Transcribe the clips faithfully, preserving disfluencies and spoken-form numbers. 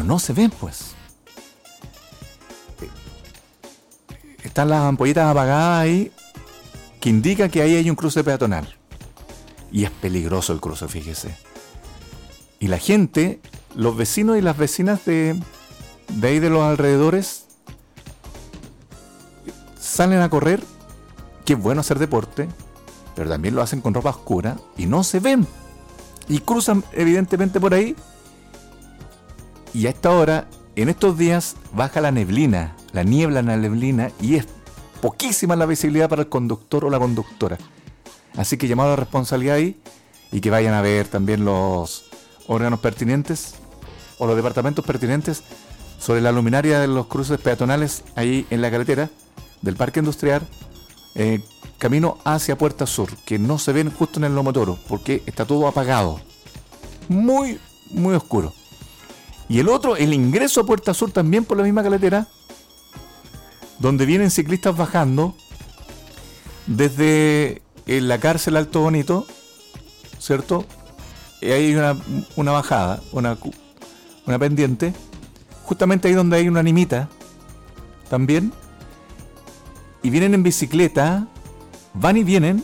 no se ven, pues. Están las ampolletas apagadas ahí, que indica que ahí hay un cruce peatonal. Y es peligroso el cruce, fíjese. Y la gente, los vecinos y las vecinas de, de ahí de los alrededores, salen a correr, que es bueno hacer deporte, pero también lo hacen con ropa oscura y no se ven. Y cruzan evidentemente por ahí. Y a esta hora, en estos días, baja la neblina, la niebla en la neblina, y es poquísima la visibilidad para el conductor o la conductora. Así que llamado a la responsabilidad ahí, y que vayan a ver también los órganos pertinentes o los departamentos pertinentes sobre la luminaria de los cruces peatonales ahí en la carretera del Parque Industrial, eh, camino hacia Puerta Sur, que no se ven justo en el Lomotoro, porque está todo apagado, muy, muy oscuro. Y el otro, el ingreso a Puerta Sur, también por la misma carretera, donde vienen ciclistas bajando desde la cárcel Alto Bonito, ¿cierto? Y ahí hay una, una bajada, una, una pendiente, justamente ahí donde hay una animita también, y vienen en bicicleta, van y vienen,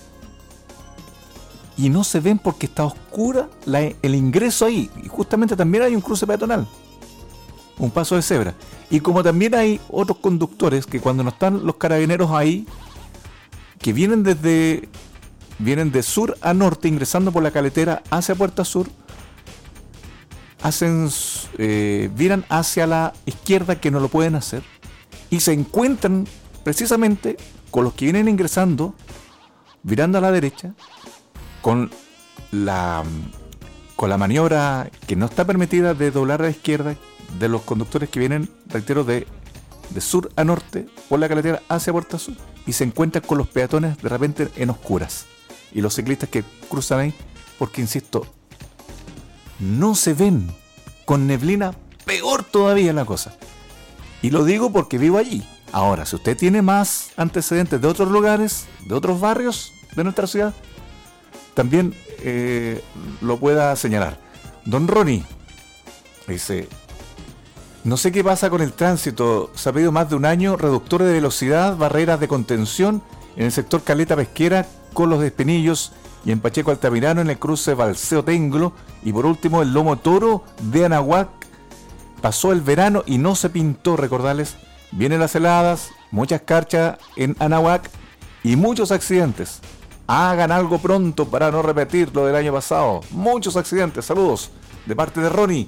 y no se ven porque está oscura la, el ingreso ahí. Y justamente también hay un cruce peatonal, un paso de cebra. Y como también hay otros conductores que cuando no están los carabineros ahí, que vienen desde vienen de sur a norte, ingresando por la carretera hacia Puerta Sur, hacen eh, viran hacia la izquierda, que no lo pueden hacer, y se encuentran precisamente con los que vienen ingresando, virando a la derecha, con la con la maniobra que no está permitida de doblar a la izquierda de los conductores que vienen, reitero, de, de sur a norte por la carretera hacia Puerta Sur, y se encuentran con los peatones de repente en oscuras y los ciclistas que cruzan ahí, porque insisto, no se ven, con neblina peor todavía la cosa. Y lo digo porque vivo allí. Ahora, si usted tiene más antecedentes de otros lugares, de otros barrios de nuestra ciudad, también eh, lo pueda señalar. Don Ronnie dice: no sé qué pasa con el tránsito, se ha pedido más de un año reductores de velocidad, barreras de contención en el sector Caleta Pesquera con los Espinillos, y en Pacheco Altamirano en el cruce Balseo Tenglo, y por último el Lomotoro de Anahuac. Pasó el verano y no se pintó, recordarles, vienen las heladas, muchas carchas en Anahuac y muchos accidentes. Hagan algo pronto para no repetir lo del año pasado. Muchos accidentes. Saludos de parte de Ronnie.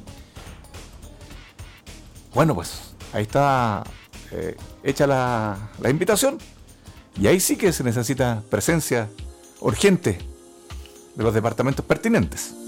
Bueno, pues ahí está eh, hecha la, la invitación, y ahí sí que se necesita presencia urgente de los departamentos pertinentes.